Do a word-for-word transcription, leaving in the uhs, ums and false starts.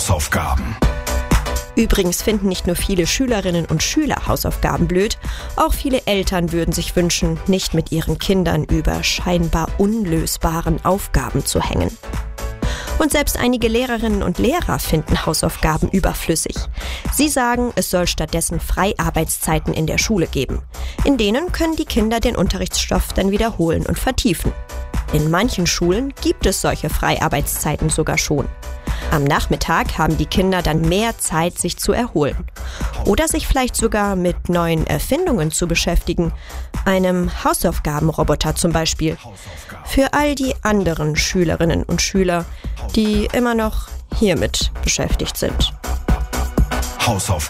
Hausaufgaben. Übrigens finden nicht nur viele Schülerinnen und Schüler Hausaufgaben blöd, auch viele Eltern würden sich wünschen, nicht mit ihren Kindern über scheinbar unlösbaren Aufgaben zu hängen. Und selbst einige Lehrerinnen und Lehrer finden Hausaufgaben überflüssig. Sie sagen, es soll stattdessen Freiarbeitszeiten in der Schule geben. In denen können die Kinder den Unterrichtsstoff dann wiederholen und vertiefen. In manchen Schulen gibt es solche Freiarbeitszeiten sogar schon. Am Nachmittag haben die Kinder dann mehr Zeit, sich zu erholen. Oder sich vielleicht sogar mit neuen Erfindungen zu beschäftigen. Einem Hausaufgabenroboter zum Beispiel. Für all die anderen Schülerinnen und Schüler, die immer noch hiermit beschäftigt sind. Hausaufgaben.